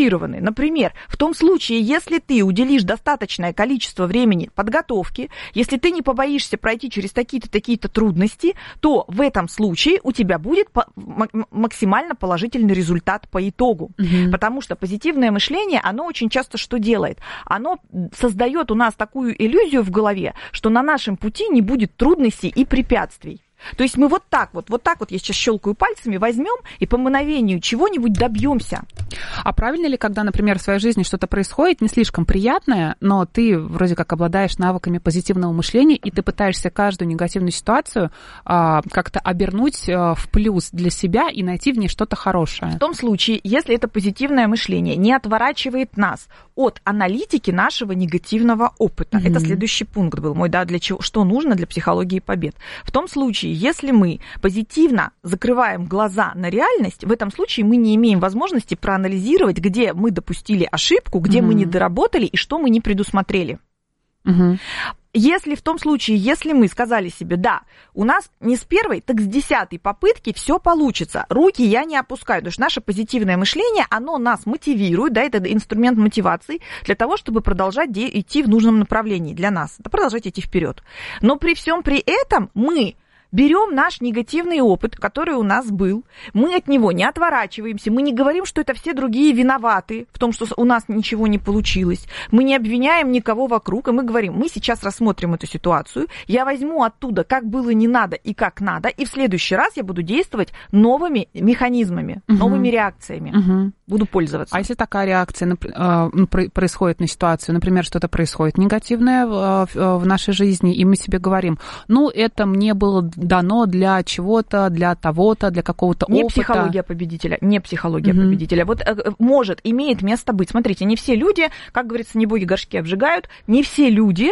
мотивированы. Например, в том случае, если ты уделишь достаточное количество времени подготовки, если ты не побоишься пройти через такие-то трудности, то в этом случае у тебя будет максимально положительный результат по итогу. Потому что позитивное мышление, оно очень часто что делает? Оно создает у нас такую иллюзию в голове, что на нашем пути не будет трудностей и препятствий. То есть мы вот так вот, я сейчас щелкаю пальцами, возьмем и по мгновению чего-нибудь добьемся. А правильно ли, когда, например, в своей жизни что-то происходит не слишком приятное, но ты вроде как обладаешь навыками позитивного мышления, и ты пытаешься каждую негативную ситуацию как-то обернуть в плюс для себя и найти в ней что-то хорошее? В том случае, если это позитивное мышление не отворачивает нас от аналитики нашего негативного опыта. Это следующий пункт был мой, да, для чего, что нужно для психологии побед. В том случае, если мы позитивно закрываем глаза на реальность, в этом случае мы не имеем возможности проанализировать, где мы допустили ошибку, где мы не доработали и что мы не предусмотрели. Если в том случае, если мы сказали себе, да, у нас не с первой, так с 10-й попытки все получится, руки я не опускаю, потому что наше позитивное мышление, оно нас мотивирует, да, это инструмент мотивации для того, чтобы продолжать идти в нужном направлении для нас, да, продолжать идти вперед. Но при всем при этом мы берем наш негативный опыт, который у нас был, мы от него не отворачиваемся, мы не говорим, что это все другие виноваты в том, что у нас ничего не получилось, мы не обвиняем никого вокруг, и мы говорим, мы сейчас рассмотрим эту ситуацию, я возьму оттуда, как было не надо и как надо, и в следующий раз я буду действовать новыми механизмами, новыми реакциями, буду пользоваться. А если такая реакция происходит на ситуацию, например, что-то происходит негативное в нашей жизни, и мы себе говорим, ну, это мне было дано для чего-то, для того-то, для какого-то опыта. Не психология победителя. Вот имеет место быть. Смотрите, не все люди, как говорится, не боги горшки обжигают, не все люди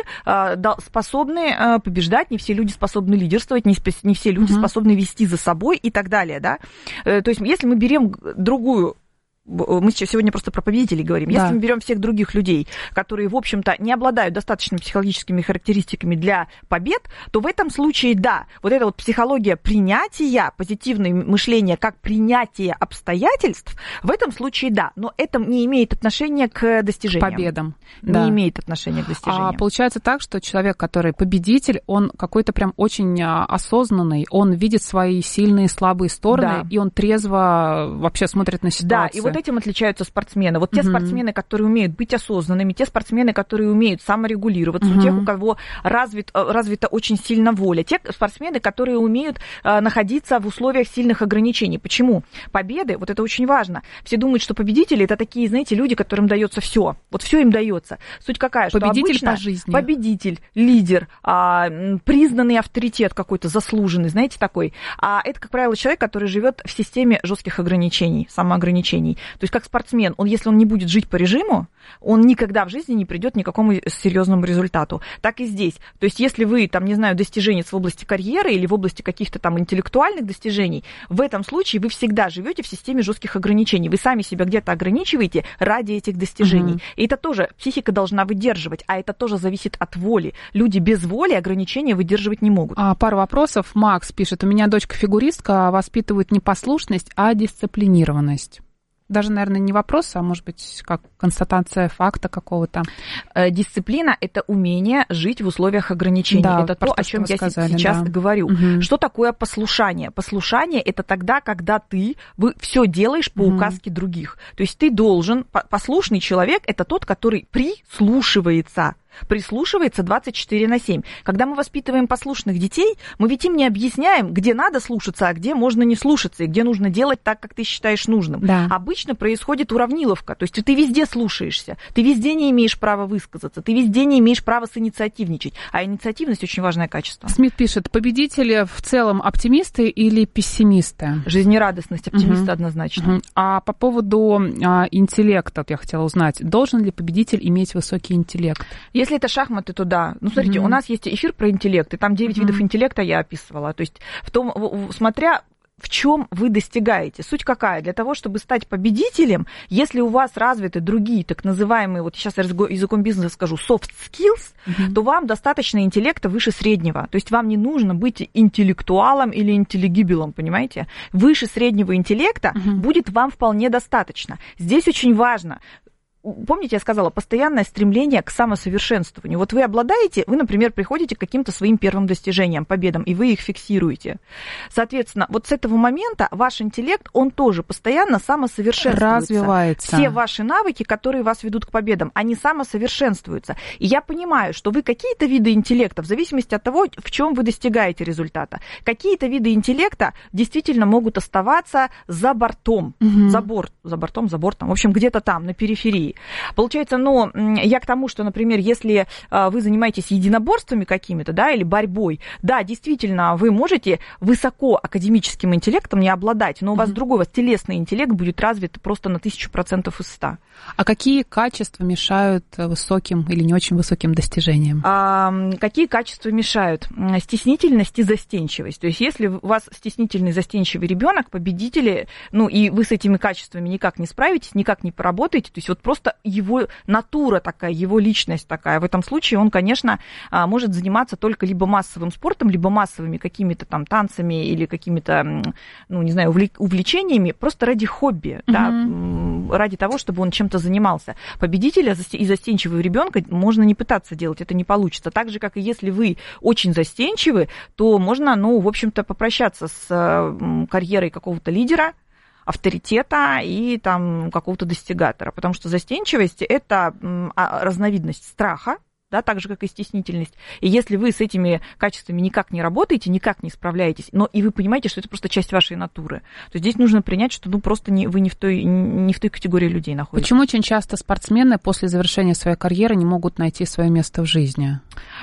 способны побеждать, не все люди способны лидерствовать, не все люди способны вести за собой и так далее, да. То есть, если мы берем другую, мы сегодня просто про победителей говорим. Да. Если мы берем всех других людей, которые, в общем-то, не обладают достаточными психологическими характеристиками для побед, то в этом случае, да, вот эта вот психология принятия, позитивное мышление как принятие обстоятельств, в этом случае, да, но это не имеет отношения к достижениям. К победам. Не имеет отношения к достижениям. А получается так, что человек, который победитель, он какой-то прям очень осознанный, он видит свои сильные и слабые стороны, и он трезво вообще смотрит на ситуацию. Да, и вот этим отличаются спортсмены. Вот те спортсмены, которые умеют быть осознанными, те спортсмены, которые умеют саморегулироваться, у тех, у кого развита очень сильно воля, те спортсмены, которые умеют находиться в условиях сильных ограничений. Почему? Победы, вот это очень важно. Все думают, что победители — это такие, знаете, люди, которым дается все. Вот все им дается. Суть какая? Победитель что обычно по жизни. Победитель, лидер, признанный авторитет какой-то, заслуженный, знаете, такой. А это, как правило, человек, который живет в системе жестких ограничений, самоограничений. То есть как спортсмен, если он не будет жить по режиму, он никогда в жизни не придет к никакому серьезному результату. Так и здесь. То есть если вы, там, не знаю, достиженец в области карьеры или в области каких-то там интеллектуальных достижений, в этом случае вы всегда живете в системе жестких ограничений. Вы сами себя где-то ограничиваете ради этих достижений. И это тоже психика должна выдерживать, а это тоже зависит от воли. Люди без воли ограничения выдерживать не могут. Пару вопросов. Макс пишет, у меня дочка фигуристка, воспитывает не послушность, а дисциплинированность. Даже, наверное, не вопрос, а может быть, как констатация факта какого-то. Дисциплина – это умение жить в условиях ограничений. Да, это то, о чем я сейчас говорю. Что такое послушание? Послушание – это тогда, когда ты все делаешь по указке других. То есть ты должен… Послушный человек – это тот, который прислушивается 24/7. Когда мы воспитываем послушных детей, мы ведь им не объясняем, где надо слушаться, а где можно не слушаться, и где нужно делать так, как ты считаешь нужным. Да. Обычно происходит уравниловка, то есть ты везде слушаешься, ты везде не имеешь права высказаться, ты везде не имеешь права синициативничать, а инициативность очень важное качество. Смит пишет, победители в целом оптимисты или пессимисты? Жизнерадостность, оптимисты однозначно. А по поводу интеллекта, вот я хотела узнать, должен ли победитель иметь высокий интеллект? Если это шахматы, то да. Ну, смотрите, у нас есть эфир про интеллект, и там 9 видов интеллекта я описывала. То есть, смотря в чем вы достигаете. Суть какая? Для того, чтобы стать победителем, если у вас развиты другие так называемые, вот сейчас я языком бизнеса скажу, soft skills, то вам достаточно интеллекта выше среднего. То есть вам не нужно быть интеллектуалом или интеллигибелом, понимаете? Выше среднего интеллекта будет вам вполне достаточно. Здесь очень важно. Помните, я сказала, постоянное стремление к самосовершенствованию. Вот вы обладаете, вы, например, приходите к каким-то своим первым достижениям, победам, и вы их фиксируете. Соответственно, вот с этого момента ваш интеллект, он тоже постоянно самосовершенствуется. Развивается. Все ваши навыки, которые вас ведут к победам, они самосовершенствуются. И я понимаю, что вы какие-то виды интеллекта, в зависимости от того, в чем вы достигаете результата, какие-то виды интеллекта действительно могут оставаться за бортом, за бортом, в общем, где-то там, на периферии. Получается, я к тому, что, например, если вы занимаетесь единоборствами какими-то, да, или борьбой, да, действительно, вы можете высоко академическим интеллектом не обладать, но у вас другой, у вас телесный интеллект будет развит просто на 1000% из 100. А какие качества мешают высоким или не очень высоким достижениям? Какие качества мешают? Стеснительность и застенчивость. То есть, если у вас стеснительный, застенчивый ребенок, победители, и вы с этими качествами никак не справитесь, никак не поработаете, то есть вот просто его натура такая, его личность такая. В этом случае он, конечно, может заниматься только либо массовым спортом, либо массовыми какими-то там танцами или какими-то, увлечениями, просто ради хобби, да, ради того, чтобы он чем-то занимался. Победителя и застенчивого ребенка можно не пытаться делать, это не получится. Так же, как и если вы очень застенчивы, то можно, в общем-то, попрощаться с карьерой какого-то лидера, авторитета и там какого-то достигатора, потому что застенчивость – это разновидность страха, да, так же, как и стеснительность. И если вы с этими качествами никак не работаете, никак не справляетесь, но и вы понимаете, что это просто часть вашей натуры, то здесь нужно принять, что просто вы не в той категории людей находитесь. Почему очень часто спортсмены после завершения своей карьеры не могут найти свое место в жизни?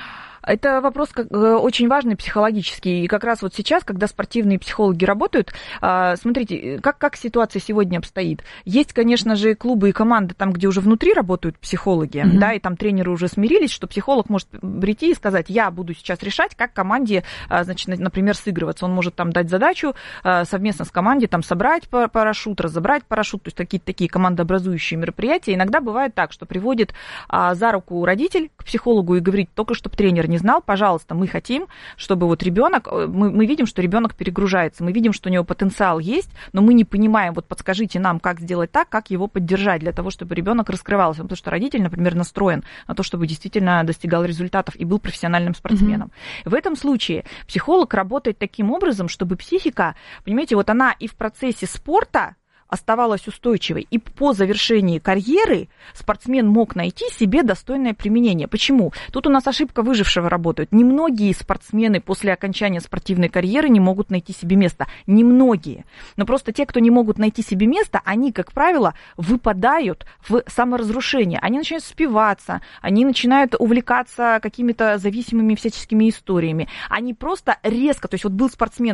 Это вопрос очень важный психологический. И как раз вот сейчас, когда спортивные психологи работают, смотрите, как ситуация сегодня обстоит. Есть, конечно же, клубы и команды, там, где уже внутри работают психологи, да, и там тренеры уже смирились, что психолог может прийти и сказать, я буду сейчас решать, как команде, например, сыгрываться. Он может там дать задачу совместно с командой там собрать парашют, разобрать парашют, то есть какие-то такие командообразующие мероприятия. Иногда бывает так, что приводит за руку родитель к психологу и говорит, только чтобы тренер не знал, пожалуйста, мы хотим, чтобы вот ребенок, мы видим, что ребенок перегружается, мы видим, что у него потенциал есть, но мы не понимаем, вот подскажите нам, как сделать так, как его поддержать для того, чтобы ребенок раскрывался, потому что родитель, например, настроен на то, чтобы действительно достигал результатов и был профессиональным спортсменом. В этом случае психолог работает таким образом, чтобы психика, понимаете, вот она и в процессе спорта оставалась устойчивой, и по завершении карьеры спортсмен мог найти себе достойное применение. Почему? Тут у нас ошибка выжившего работает. Немногие спортсмены после окончания спортивной карьеры не могут найти себе место. Немногие. Но просто те, кто не могут найти себе место, они, как правило, выпадают в саморазрушение. Они начинают спиваться, они начинают увлекаться какими-то зависимыми всяческими историями. Они просто резко, то есть вот был спортсмен,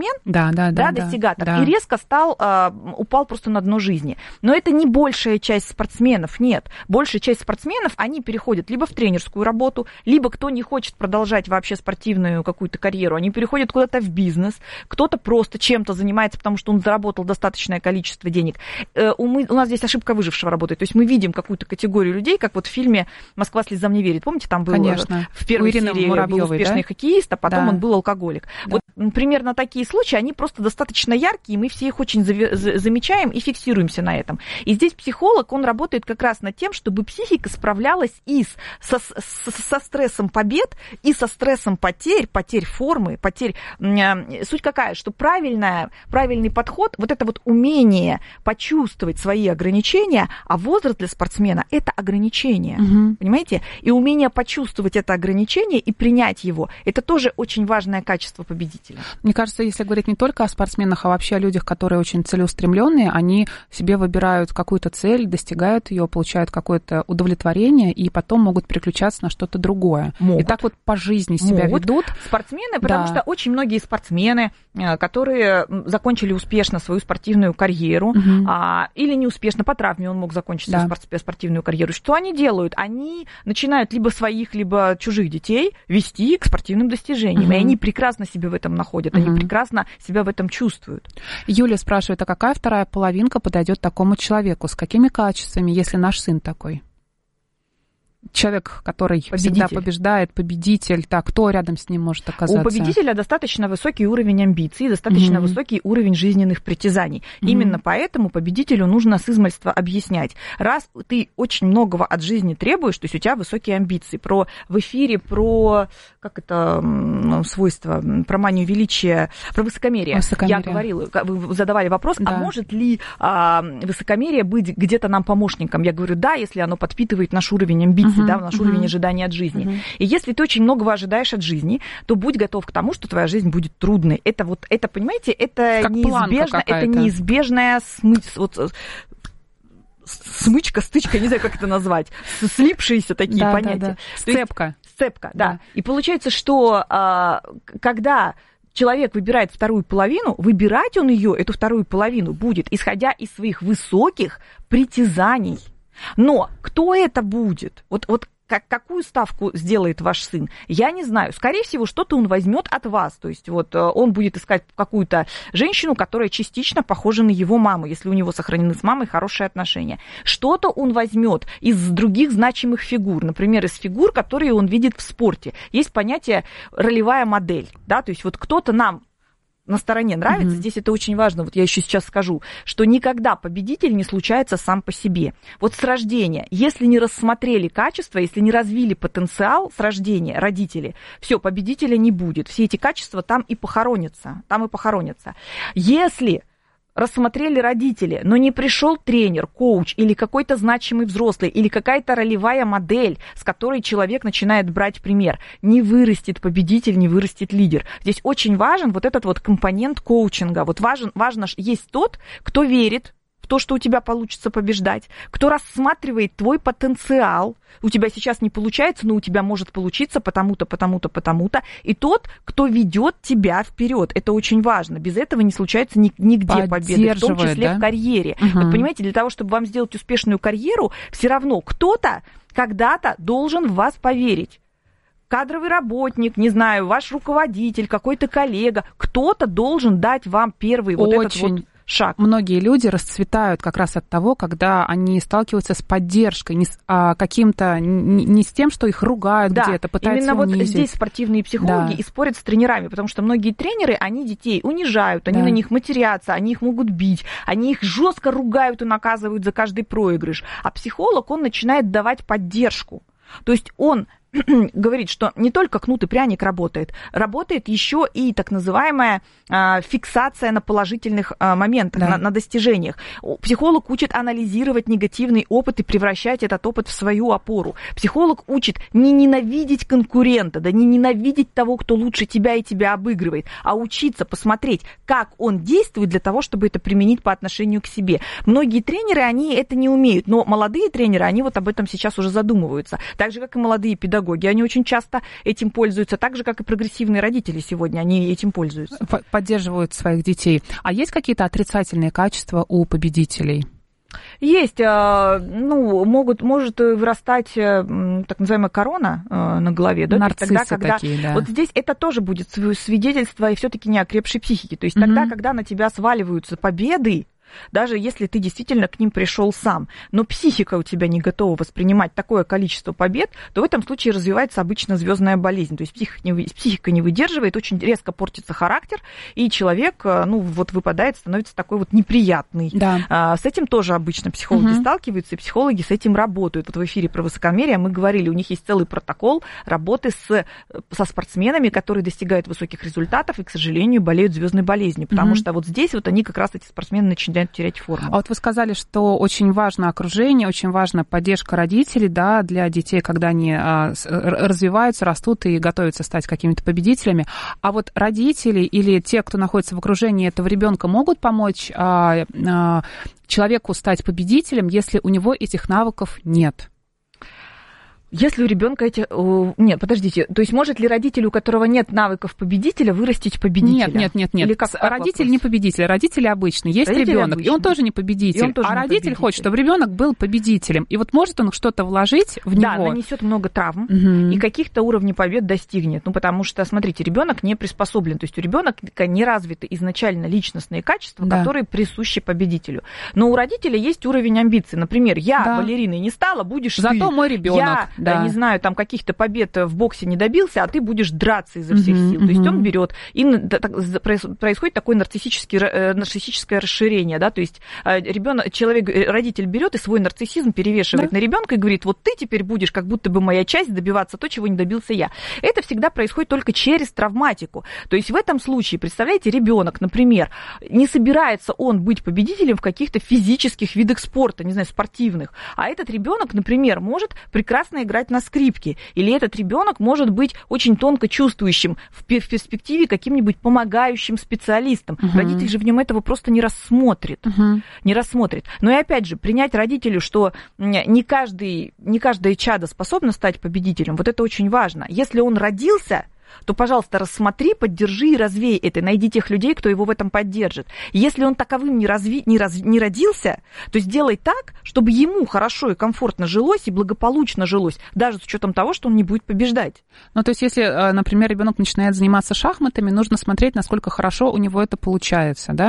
достигатор, и резко упал просто на дно жизни. Но это не большая часть спортсменов, нет. Большая часть спортсменов, они переходят либо в тренерскую работу, либо кто не хочет продолжать вообще спортивную какую-то карьеру, они переходят куда-то в бизнес, кто-то просто чем-то занимается, потому что он заработал достаточное количество денег. У нас здесь ошибка выжившего работает. То есть мы видим какую-то категорию людей, как вот в фильме «Москва слезам не верит». Помните, там был в первой серии был успешный хоккеист, а потом он был алкоголик. Да. Вот примерно такие случаи, они просто достаточно яркие, мы все их очень замечаем и фиксируемся на этом. И здесь психолог, он работает как раз над тем, чтобы психика справлялась и со стрессом побед, и со стрессом потерь формы, потерь. Суть какая, что правильный подход, вот это вот умение почувствовать свои ограничения, а возраст для спортсмена – это ограничение, понимаете? И умение почувствовать это ограничение и принять его – это тоже очень важное качество победителя. Мне кажется, если говорить не только о спортсменах, а вообще о людях, которые очень целеустремленные, они себе выбирают какую-то цель, достигают ее, получают какое-то удовлетворение и потом могут переключаться на что-то другое. И так вот по жизни себя ведут. Спортсмены, потому что очень многие спортсмены, которые закончили успешно свою спортивную карьеру, или неуспешно, по травме он мог закончить свою спортивную карьеру. Что они делают? Они начинают либо своих, либо чужих детей вести к спортивным достижениям, и они прекрасно себя в этом находят, они прекрасно себя в этом чувствуют. Юлия спрашивает, а какая вторая половинка подойдет такому человеку? С какими качествами, если наш сын такой? Человек, который всегда побеждает, победитель, так, кто рядом с ним может оказаться? У победителя достаточно высокий уровень амбиций, достаточно высокий уровень жизненных притязаний. Именно поэтому победителю нужно с измальства объяснять. Раз ты очень многого от жизни требуешь, то есть у тебя высокие амбиции. В эфире про, как это свойство, про манию величия, про высокомерие. Я говорила, вы задавали вопрос, а может ли высокомерие быть где-то нам помощником? Я говорю, да, если оно подпитывает наш уровень амбиций, наш уровень ожидания от жизни. И если ты очень многого ожидаешь от жизни, то будь готов к тому, что твоя жизнь будет трудной. Это, понимаете, это как неизбежно, это неизбежная смычка, стычка, не знаю, как это назвать, слипшиеся такие понятия. Сцепка. Сцепка, да. И получается, что когда человек выбирает вторую половину, выбирать он ее, эту вторую половину, будет, исходя из своих высоких притязаний. Но кто это будет? Какую ставку сделает ваш сын? Я не знаю. Скорее всего, что-то он возьмет от вас. То есть он будет искать какую-то женщину, которая частично похожа на его маму, если у него сохранены с мамой хорошие отношения. Что-то он возьмет из других значимых фигур. Например, из фигур, которые он видит в спорте. Есть понятие ролевая модель. Да? То есть кто-то нам на стороне нравится, здесь это очень важно, я еще сейчас скажу, что никогда победитель не случается сам по себе. С рождения, если не рассмотрели качества, если не развили потенциал с рождения родители, все, победителя не будет. Все эти качества там и похоронятся. Если рассмотрели родители, но не пришел тренер, коуч или какой-то значимый взрослый, или какая-то ролевая модель, с которой человек начинает брать пример, не вырастет победитель, не вырастет лидер. Здесь очень важен этот компонент коучинга. Важно, есть тот, кто верит в то, что у тебя получится побеждать, кто рассматривает твой потенциал, у тебя сейчас не получается, но у тебя может получиться потому-то, и тот, кто ведет тебя вперед. Это очень важно. Без этого не случается нигде победы, в том числе в карьере. Понимаете, для того, чтобы вам сделать успешную карьеру, все равно кто-то когда-то должен в вас поверить. Кадровый работник, не знаю, ваш руководитель, какой-то коллега, кто-то должен дать вам первый шаг. Многие люди расцветают как раз от того, когда они сталкиваются с поддержкой, не с тем, что их ругают где-то, пытаются унизить. Именно здесь спортивные психологи и спорят с тренерами, потому что многие тренеры, они детей унижают, они на них матерятся, они их могут бить, они их жестко ругают и наказывают за каждый проигрыш. А психолог, он начинает давать поддержку. То есть он говорит, что не только кнут и пряник работает еще и так называемая фиксация на положительных моментах, на достижениях. Психолог учит анализировать негативный опыт и превращать этот опыт в свою опору. Психолог учит не ненавидеть конкурента, не ненавидеть того, кто лучше тебя и тебя обыгрывает, а учиться посмотреть, как он действует для того, чтобы это применить по отношению к себе. Многие тренеры, они это не умеют, но молодые тренеры, они об этом сейчас уже задумываются. Так же, как и молодые педагоги, они очень часто этим пользуются, так же, как и прогрессивные родители сегодня, они этим пользуются. Поддерживают своих детей. А есть какие-то отрицательные качества у победителей? Есть. Может вырастать так называемая корона на голове. Нарциссы такие, да. Здесь это тоже будет свидетельство и все-таки неокрепшей психики. То есть тогда, когда на тебя сваливаются победы, даже если ты действительно к ним пришел сам, но психика у тебя не готова воспринимать такое количество побед, то в этом случае развивается обычно звездная болезнь. То есть психика не выдерживает, очень резко портится характер, и человек выпадает, становится такой неприятный. Да. С этим тоже обычно психологи сталкиваются, и психологи с этим работают. В эфире про высокомерие мы говорили, у них есть целый протокол работы со спортсменами, которые достигают высоких результатов и, к сожалению, болеют звездной болезнью, потому что здесь они как раз, эти спортсмены, начинают терять форму. А вы сказали, что очень важно окружение, очень важна поддержка родителей, для детей, когда они развиваются, растут и готовятся стать какими-то победителями. А родители или те, кто находится в окружении этого ребенка, могут помочь человеку стать победителем, если у него этих навыков нет? Если у ребенка эти... Нет, подождите. То есть может ли родитель, у которого нет навыков победителя, вырастить победителя? Нет. Или как родитель не победитель, родитель обычный. Есть ребенок, и он тоже не победитель. Родитель хочет, чтобы ребенок был победителем. И вот может он что-то вложить в него. Да, нанесет много травм и каких-то уровней побед достигнет. Потому что, смотрите, ребенок не приспособлен. То есть у ребенка не развиты изначально личностные качества, которые присущи победителю. Но у родителя есть уровень амбиций. Например, я балериной не стала, будешь Зато ты. Мой ребенок. Я, не знаю, там каких-то побед в боксе не добился, а ты будешь драться изо всех сил. То есть он берет, и происходит такое нарциссическое расширение, да, то есть родитель берет и свой нарциссизм перевешивает на ребенка и говорит, вот ты теперь будешь, как будто бы моя часть, добиваться то, чего не добился я. Это всегда происходит только через травматику. То есть в этом случае, представляете, ребенок, например, не собирается он быть победителем в каких-то физических видах спорта, не знаю, спортивных, а этот ребенок, например, может прекрасно играть на скрипке, или этот ребенок может быть очень тонко чувствующим в перспективе каким-нибудь помогающим специалистом. Родитель же в нем этого просто не рассмотрит. Не рассмотрит. Но и опять же, принять родителю, что не каждое чадо способно стать победителем, вот это очень важно. Если он родился, то, пожалуйста, рассмотри, поддержи и развей это. Найди тех людей, кто его в этом поддержит. Если он таковым не родился, то сделай так, чтобы ему хорошо и комфортно жилось, и благополучно жилось, даже с учетом того, что он не будет побеждать. Ну, то есть, если, например, ребенок начинает заниматься шахматами, нужно смотреть, насколько хорошо у него это получается, да,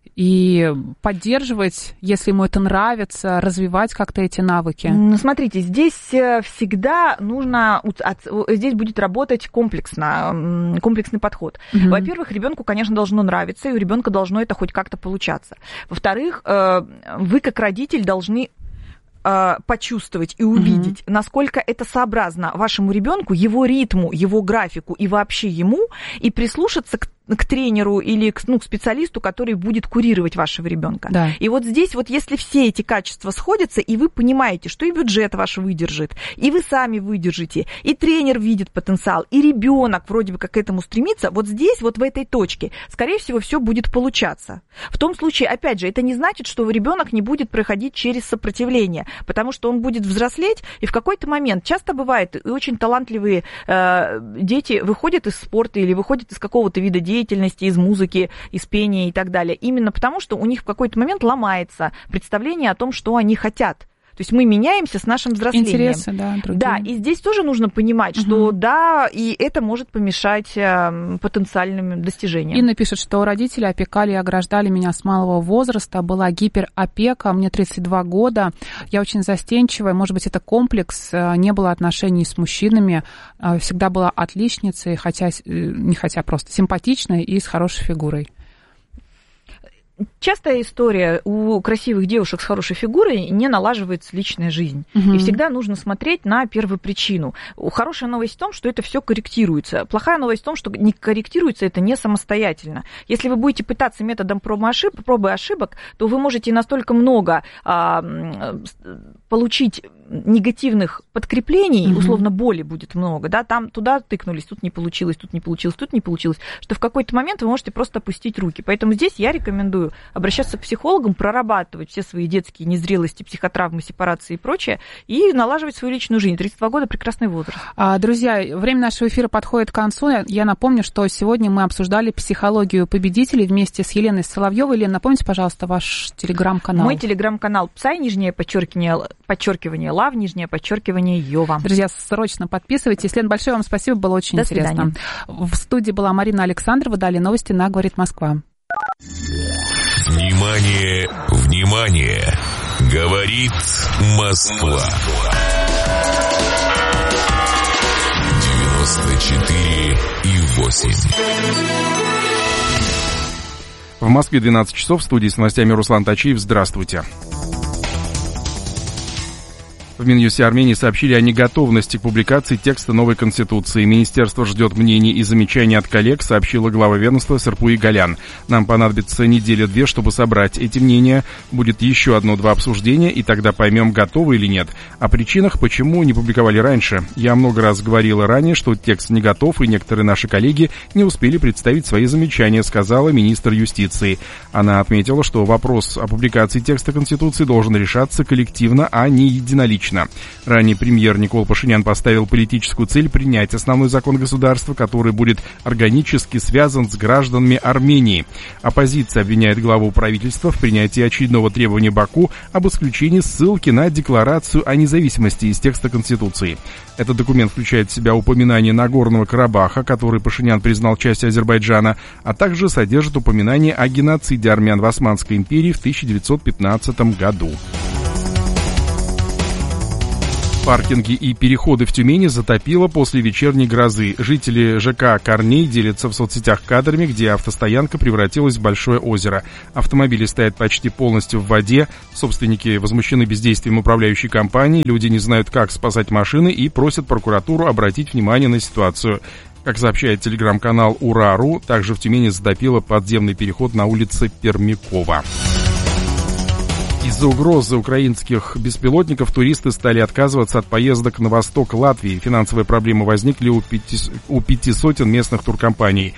и поддерживать, если ему это нравится, развивать как-то эти навыки. Смотрите, здесь всегда нужно, здесь будет работать комплексный подход. Во-первых, ребенку, конечно, должно нравиться, и у ребенка должно это хоть как-то получаться. Во-вторых, вы как родитель должны почувствовать и увидеть, насколько это сообразно вашему ребенку, его ритму, его графику и вообще ему, и прислушаться к тренеру или к специалисту, который будет курировать вашего ребенка. Да. И вот здесь, вот если все эти качества сходятся, и вы понимаете, что и бюджет ваш выдержит, и вы сами выдержите, и тренер видит потенциал, и ребенок вроде бы как к этому стремится, вот здесь, вот в этой точке, скорее всего, все будет получаться. В том случае, опять же, это не значит, что ребенок не будет проходить через сопротивление, потому что он будет взрослеть, и в какой-то момент, часто бывает, и очень талантливые дети выходят из спорта или выходят из какого-то вида деятельности, из музыки, из пения и так далее. Именно потому, что у них в какой-то момент ломается представление о том, что они хотят. То есть мы меняемся с нашим взрослением. Интересы, да, другие. Да, и здесь тоже нужно понимать, что да, и это может помешать потенциальным достижениям. Инна пишет, что родители опекали и ограждали меня с малого возраста, была гиперопека, мне 32 года, я очень застенчивая, может быть, это комплекс, не было отношений с мужчинами, всегда была отличницей, просто симпатичной и с хорошей фигурой. Частая история у красивых девушек с хорошей фигурой не налаживается личная жизнь. И всегда нужно смотреть на первопричину. Хорошая новость в том, что это все корректируется. Плохая новость в том, что не корректируется это не самостоятельно. Если вы будете пытаться методом пробы и ошибок, то вы можете настолько много получить негативных подкреплений, условно боли будет много, да, там туда тыкнулись, тут не получилось, что в какой-то момент вы можете просто опустить руки. Поэтому здесь я рекомендую обращаться к психологам, прорабатывать все свои детские незрелости, психотравмы, сепарации и прочее, и налаживать свою личную жизнь. 32 года – прекрасный возраст. Друзья, время нашего эфира подходит к концу. Я напомню, что сегодня мы обсуждали психологию победителей вместе с Еленой Соловьевой. Елена, напомните, пожалуйста, ваш телеграм-канал. Мой телеграм-канал Псай, подчеркивание Лав, подчеркивание Йова. Друзья, срочно подписывайтесь. Лен, большое вам спасибо, было очень интересно. В студии была Марина Александрова. Далее новости на «Говорит Москва». Внимание, внимание! Говорит Москва. 94,8. В Москве 12 часов. В студии с новостями Руслан Тачиев. Здравствуйте. В Минюсте Армении сообщили о неготовности к публикации текста новой Конституции. Министерство ждет мнений и замечаний от коллег, сообщила глава ведомства Серпуи Галян. Нам понадобится неделя-две, чтобы собрать эти мнения. Будет еще 1-2 обсуждения, и тогда поймем, готовы или нет. О причинах, почему не публиковали раньше. Я много раз говорила ранее, что текст не готов, и некоторые наши коллеги не успели представить свои замечания, сказала министр юстиции. Она отметила, что вопрос о публикации текста Конституции должен решаться коллективно, а не единолично. лично. Ранее премьер Никол Пашинян поставил политическую цель принять основной закон государства, который будет органически связан с гражданами Армении. Оппозиция обвиняет главу правительства в принятии очередного требования Баку об исключении ссылки на декларацию о независимости из текста Конституции. Этот документ включает в себя упоминание Нагорного Карабаха, который Пашинян признал частью Азербайджана, а также содержит упоминание о геноциде армян в Османской империи в 1915 году. Паркинги и переходы в Тюмени затопило после вечерней грозы. Жители ЖК «Корней» делятся в соцсетях кадрами, где автостоянка превратилась в большое озеро. Автомобили стоят почти полностью в воде. Собственники возмущены бездействием управляющей компании. Люди не знают, как спасать машины, и просят прокуратуру обратить внимание на ситуацию. Как сообщает телеграм-канал «Ура.ру», также в Тюмени затопило подземный переход на улице Пермякова. Из-за угрозы украинских беспилотников туристы стали отказываться от поездок на восток Латвии. Финансовые проблемы возникли у 500 местных туркомпаний.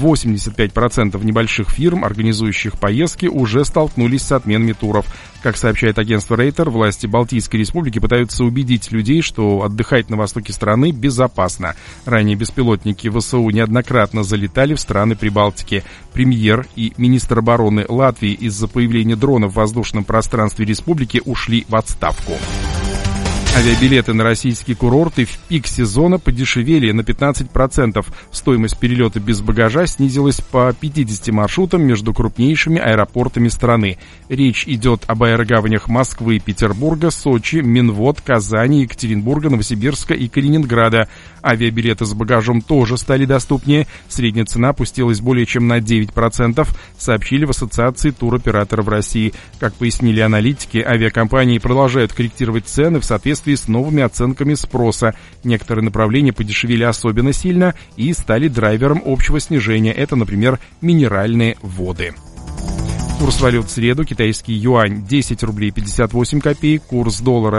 85% небольших фирм, организующих поездки, уже столкнулись с отменами туров. Как сообщает агентство Рейтер, власти Балтийской республики пытаются убедить людей, что отдыхать на востоке страны безопасно. Ранее беспилотники ВСУ неоднократно залетали в страны Прибалтики. Премьер и министр обороны Латвии из-за появления дронов в воздушном пространстве республики ушли в отставку. Авиабилеты на российские курорты в пик сезона подешевели на 15%. Стоимость перелета без багажа снизилась по 50 маршрутам между крупнейшими аэропортами страны. Речь идет об аэрогаванях Москвы, Петербурга, Сочи, Минвод, Казани, Екатеринбурга, Новосибирска и Калининграда. Авиабилеты с багажом тоже стали доступнее. Средняя цена опустилась более чем на 9%, сообщили в Ассоциации туроператоров России. Как пояснили аналитики, авиакомпании продолжают корректировать цены в соответствии с новыми оценками спроса. Некоторые направления подешевели особенно сильно и стали драйвером общего снижения. Это, например, минеральные воды. Курс валют в среду: китайский юань 10 рублей 58 копеек, курс доллара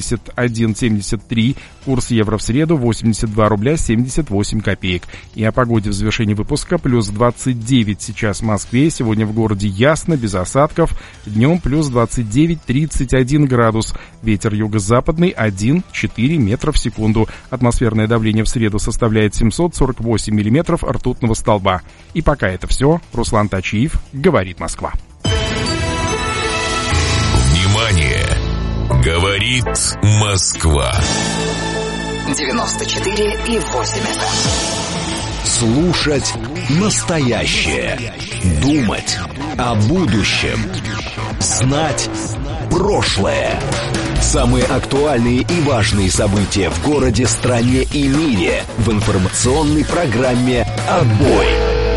71,73, курс евро в среду 82 рубля 78 копеек. И о погоде в завершении выпуска: плюс 29 сейчас в Москве, сегодня в городе ясно, без осадков, днем плюс 29-31 градус, ветер юго-западный 1,4 метра в секунду, атмосферное давление в среду составляет 748 миллиметров ртутного столба. И пока это все. Руслан Тачиев, говорит Москва. Внимание! Говорит Москва. 94,8 FM. Слушать настоящее. Думать о будущем. Знать прошлое. Самые актуальные и важные события в городе, стране и мире в информационной программе «Отбой».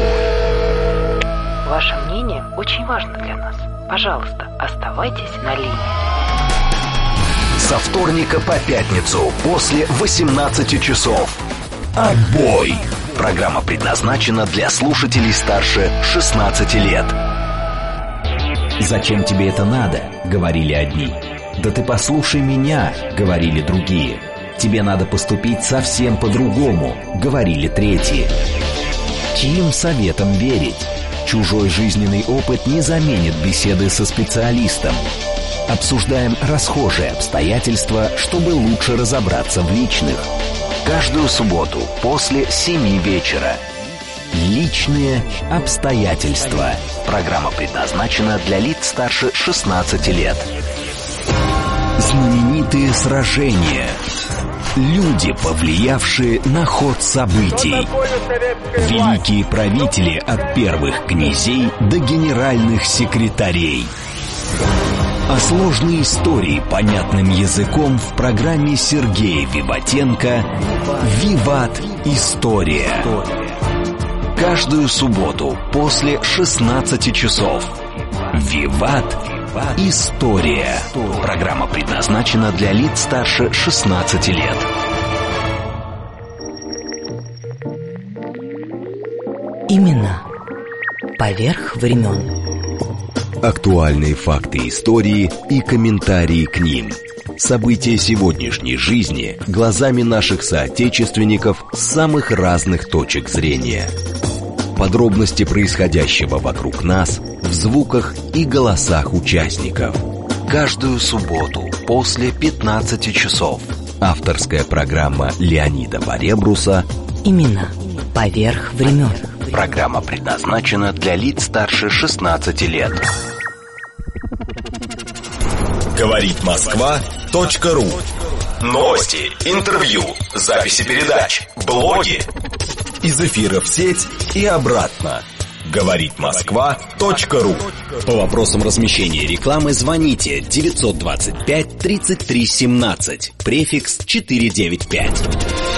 Ваше мнение очень важно для нас. Пожалуйста, оставайтесь на линии. Со вторника по пятницу после 18 часов. «Отбой». Программа предназначена для слушателей старше 16 лет. «Зачем тебе это надо?» — говорили одни. «Да ты послушай меня», — говорили другие. «Тебе надо поступить совсем по-другому», — говорили третьи. Чьим советам верить? Чужой жизненный опыт не заменит беседы со специалистом. Обсуждаем расхожие обстоятельства, чтобы лучше разобраться в личных. Каждую субботу после 7 вечера. Личные обстоятельства. Программа предназначена для лиц старше 16 лет. Знаменитые сражения. Люди, повлиявшие на ход событий. Великие правители от первых князей до генеральных секретарей. А сложные истории понятным языком в программе Сергея Виватенко «Виват. История». Каждую субботу после 16 часов. «Виват. История». Программа предназначена для лиц старше 16 лет. Имена поверх времен. Актуальные факты истории и комментарии к ним. События сегодняшней жизни глазами наших соотечественников с самых разных точек зрения. Подробности происходящего вокруг нас в звуках и голосах участников. Каждую субботу после 15 часов. Авторская программа Леонида Поребруса Имена поверх времен. Программа предназначена для лиц старше 16 лет. Говорит Москва.ру. Новости, интервью, записи передач, блоги. Из эфира в сеть и обратно. Говорит Москва.ру. По вопросам размещения рекламы звоните 925 33 17, префикс 495.